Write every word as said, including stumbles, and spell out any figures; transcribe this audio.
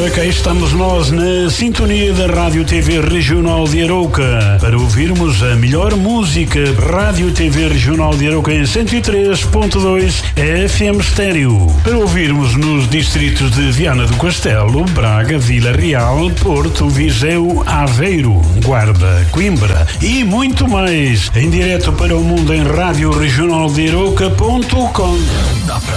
ora cá estamos nós na sintonia da Rádio T V Regional de Arouca para ouvirmos a melhor música. Rádio T V Regional de Arouca em cento e três ponto dois F M Estéreo. Para ouvirmos nos distritos de Viana do Castelo, Braga, Vila Real, Porto, Viseu, Aveiro, Guarda, Coimbra e muito mais. Em direto para o mundo em rádio regional de arouca ponto com. Dá para